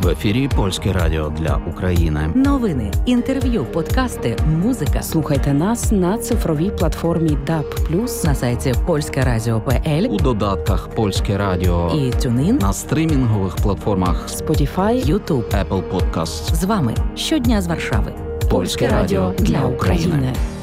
В ефірі Польське радіо для України. Новини, інтерв'ю, подкасти, музика. Слухайте нас на цифровій платформі DAB+, на сайті polskeradio.pl, У додатках Польське радіо і TuneIn, на стрімінгових платформах Spotify, YouTube. Apple Podcasts. З вами щодня з Варшави. Польське радіо для України.